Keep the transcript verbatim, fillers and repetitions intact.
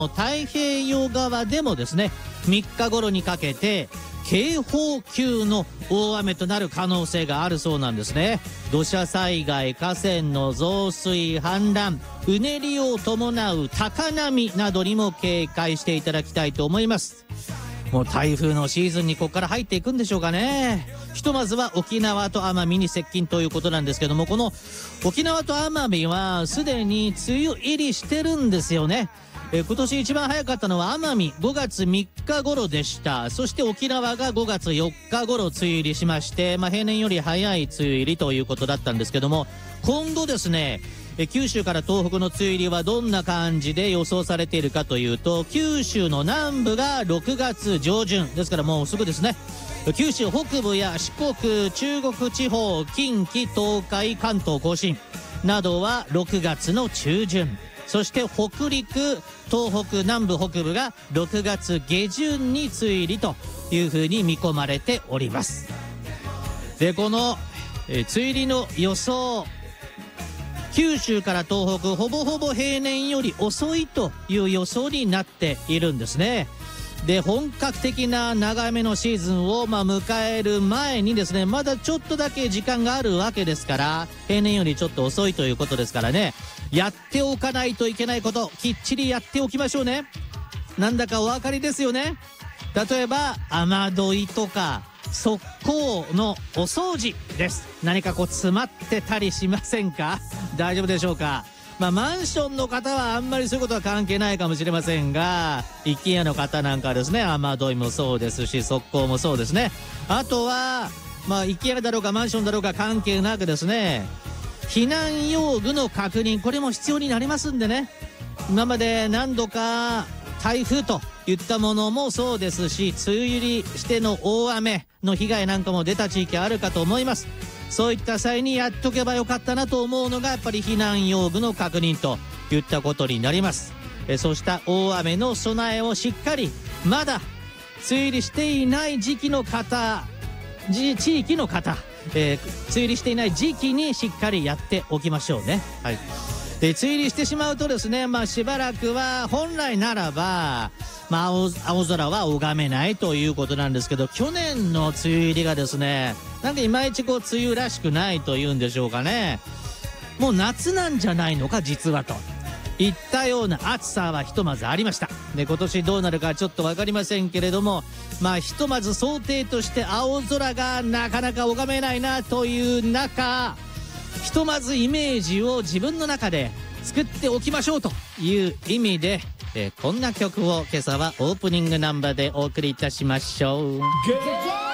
太平洋側でもですね、みっか頃にかけて警報級の大雨となる可能性があるそうなんですね。土砂災害、河川の増水、氾濫、うねりを伴う高波などにも警戒していただきたいと思います。もう台風のシーズンにここから入っていくんでしょうかね。ひとまずは沖縄と奄美に接近ということなんですけども、この沖縄と奄美はすでに梅雨入りしてるんですよね。え今年一番早かったのは奄美ごがつみっか頃でした。そして沖縄がごがつよっか頃梅雨入りしまして、まあ、平年より早い梅雨入りということだったんですけども、今後ですね、え九州から東北の梅雨入りはどんな感じで予想されているかというと、九州の南部がろくがつ上旬ですから、もうすぐですね。九州北部や四国、中国地方、近畿、東海、関東甲信などはろくがつの中旬、そして北陸、東北南部北部がろくがつ下旬に梅雨入りというふうに見込まれております。で、このえ梅雨入りの予想、九州から東北ほぼほぼ平年より遅いという予想になっているんですね。で、本格的な長めのシーズンをまあ迎える前にですね、まだちょっとだけ時間があるわけですから、平年よりちょっと遅いということですからね、やっておかないといけないこと、きっちりやっておきましょうね。なんだかお分かりですよね。例えば雨どいとか側溝のお掃除です。何かこう詰まってたりしませんか？大丈夫でしょうか？まあ、マンションの方はあんまりそういうことは関係ないかもしれませんが、一軒家の方なんかですね、雨どいもそうですし、側溝もそうですね。あとはまあ一軒家だろうかマンションだろうか関係なくですね、避難用具の確認、これも必要になりますんでね。今まで何度か台風といったものもそうですし、梅雨入りしての大雨の被害なんかも出た地域あるかと思います。そういった際にやっとけばよかったなと思うのが、やっぱり避難用具の確認といったことになります。えそうした大雨の備えをしっかり、まだ梅雨入りしていない時期の方、地域の方、えー、梅雨入りしていない時期にしっかりやっておきましょうね。はい。で、梅雨入りしてしまうとですね、まあしばらくは本来ならば、まあ 青, 青空は拝めないということなんですけど、去年の梅雨入りがですね、なんかいまいちこう梅雨らしくないというんでしょうかね。もう夏なんじゃないのか実はといったような暑さはひとまずありました。で、今年どうなるかちょっと分かりませんけれども、まあひとまず想定として青空がなかなか拝めないなという中、ひとまずイメージを自分の中で作っておきましょうという意味で、えー、こんな曲を今朝はオープニングナンバーでお送りいたしましょう。